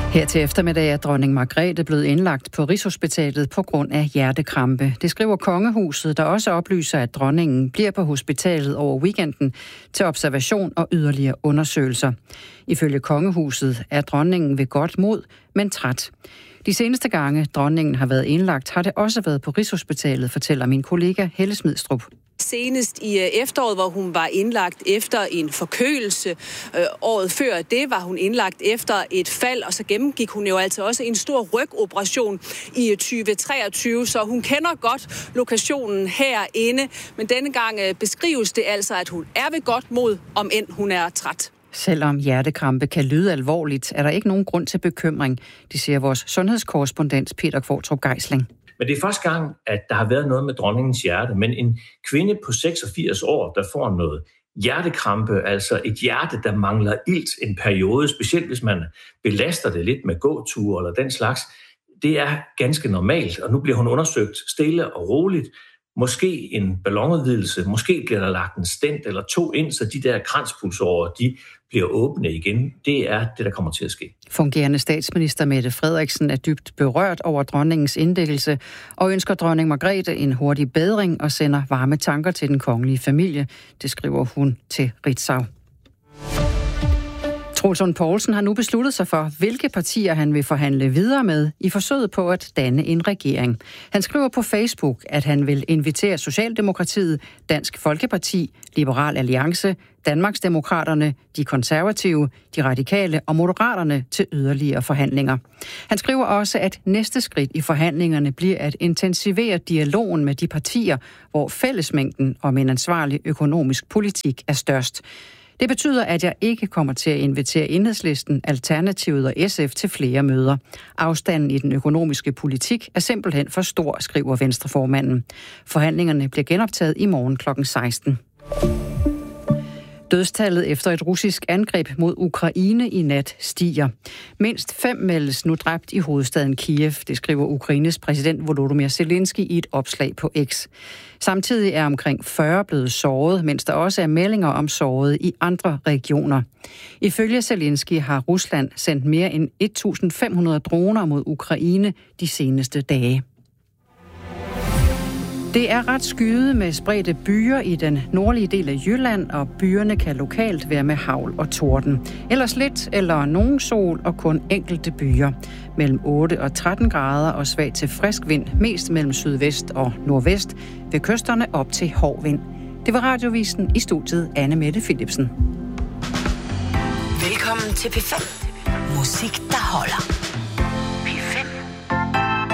Her til eftermiddag er dronning Margrethe blevet indlagt på Rigshospitalet på grund af hjertekrampe. Det skriver Kongehuset, der også oplyser, at dronningen bliver på hospitalet over weekenden til observation og yderligere undersøgelser. Ifølge Kongehuset er dronningen ved godt mod, men træt. De seneste gange dronningen har været indlagt, har det også været på Rigshospitalet, fortæller min kollega Helle Smidstrup. Senest i efteråret, hvor hun var indlagt efter en forkølelse. Året før det var hun indlagt efter et fald, og så gennemgik hun jo altså også en stor rygoperation i 2023, så hun kender godt lokationen herinde. Men denne gang beskrives det altså, at hun er ved godt mod, om end hun er træt. Selvom hjertekrampe kan lyde alvorligt, er der ikke nogen grund til bekymring, det siger vores sundhedskorrespondent Peter Kvartrup Geisling. Men det er første gang, at der har været noget med dronningens hjerte. Men en kvinde på 86 år, der får noget hjertekrampe, altså et hjerte, der mangler ilt en periode, specielt hvis man belaster det lidt med gåture eller den slags, det er ganske normalt. Og nu bliver hun undersøgt stille og roligt. Måske en ballonudvidelse, måske bliver der lagt en stent eller to ind, så de der kranspulsårer, de bliver åbne igen. Det er det, der kommer til at ske. Fungerende statsminister Mette Frederiksen er dybt berørt over dronningens indlæggelse og ønsker dronning Margrethe en hurtig bedring og sender varme tanker til den kongelige familie. Det skriver hun til Ritzau. Troels Lund Poulsen har nu besluttet sig for, hvilke partier han vil forhandle videre med i forsøget på at danne en regering. Han skriver på Facebook, at han vil invitere Socialdemokratiet, Dansk Folkeparti, Liberal Alliance, Danmarksdemokraterne, De Konservative, De Radikale og Moderaterne til yderligere forhandlinger. Han skriver også, at næste skridt i forhandlingerne bliver at intensivere dialogen med de partier, hvor fællesmængden om en ansvarlig økonomisk politik er størst. Det betyder, at jeg ikke kommer til at invitere Enhedslisten, Alternativet og SF til flere møder. Afstanden i den økonomiske politik er simpelthen for stor, skriver Venstreformanden. Forhandlingerne bliver genoptaget i morgen kl. 16. Dødstallet efter et russisk angreb mod Ukraine i nat stiger. Mindst 5 meldes nu dræbt i hovedstaden Kiev, det skriver Ukraines præsident Volodymyr Zelensky i et opslag på X. Samtidig er omkring 40 blevet såret, mens der også er meldinger om sårede i andre regioner. Ifølge Zelensky har Rusland sendt mere end 1.500 droner mod Ukraine de seneste dage. Det er ret skyet med spredte byer i den nordlige del af Jylland, og byerne kan lokalt være med hagl og torden. Ellers lidt eller nogen sol og kun enkelte byer. Mellem 8 og 13 grader og svag til frisk vind, mest mellem sydvest og nordvest, ved kysterne op til hård vind. Det var Radiovisen, i studiet Anne Mette Philipsen. Velkommen til P5. Musik, der holder.